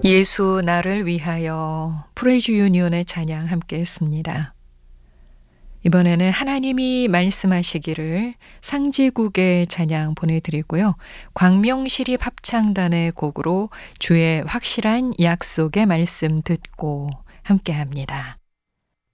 예수 나를 위하여 프레이즈 유니온의 찬양 함께 했습니다. 이번에는 하나님이 말씀하시기를 상지국의 찬양 보내드리고요. 광명시립 합창단의 곡으로 주의 확실한 약속의 말씀 듣고 함께 합니다.